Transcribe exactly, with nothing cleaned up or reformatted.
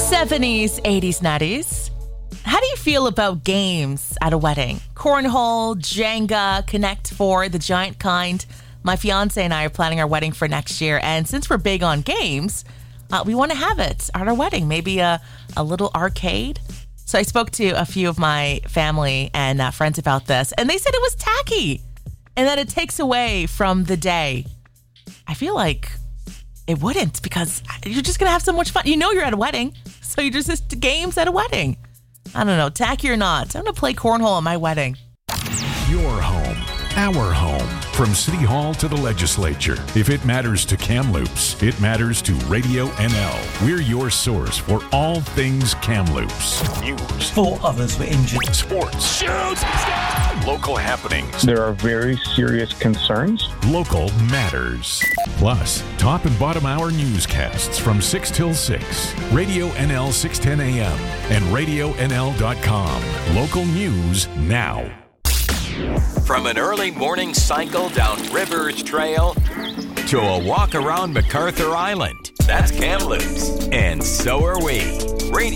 seventies, eighties, nineties. How do you feel about games at a wedding? Cornhole, Jenga, Connect Four, the giant kind. My fiance and I are planning our wedding for next year, and since we're big on games, uh, we want to have it at our wedding. Maybe a, a little arcade. So I spoke to a few of my family and uh, friends about this, and they said it was tacky and that it takes away from the day. I feel like it wouldn't, because you're just going to have so much fun. You know you're at a wedding, so you're just, just games at a wedding. I don't know, tacky or not, I'm going to play cornhole at my wedding. Your home, our home. From City Hall to the legislature. If it matters to Kamloops, it matters to Radio N L. We're your source for all things Kamloops. News. Four others were injured. Sports. Shoots! Local happenings. There are very serious concerns. Local matters. Plus, top and bottom hour newscasts from six till six. Radio N L six ten A M and radio N L dot com. Local news now. From an early morning cycle down Rivers Trail to a walk around MacArthur Island. That's Kamloops. And so are we. Radio